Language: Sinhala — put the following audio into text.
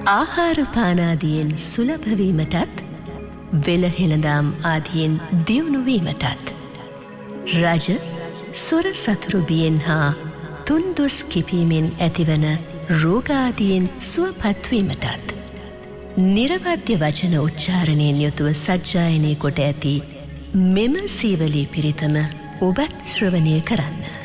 ආහාරපානාදියෙන් සුලභවීමටත් වෙළහෙළඳාම් ආදියෙන් දියුණුවීමටත් රජ සොර සතුරුබියෙන් හා තුන්දොස් කිපීමෙන් ඇතිවන රෝගාදියෙන් සුවපත්වීමටත් නිරවද්‍ය වචන උච්චාරණයෙන් යුතුව සජ්ජායනය කොට ඇති මෙම සීවලී පිරිතම ඔබත් ශ්‍රවණය කරන්න.